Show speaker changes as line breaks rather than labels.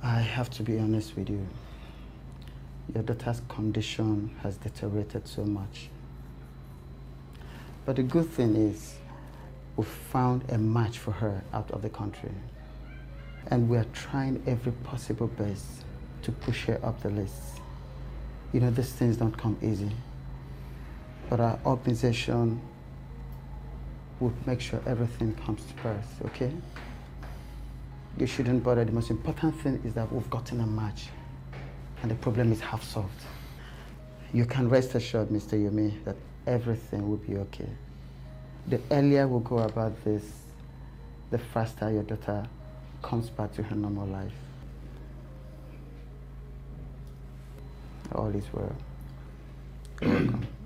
I have to be honest with you. Your daughter's condition has deteriorated so much. But the good thing is, we found a match for her out of the country. And we are trying every possible best to push her up the list. You know, these things don't come easy. But our organization would make sure everything comes to pass, okay? You shouldn't bother. The most important thing is that we've gotten a match and the problem is half solved. You can rest assured, Mr. Yomi, that everything will be okay. The earlier we go about this, the faster your daughter comes back to her normal life. All is well. You're welcome.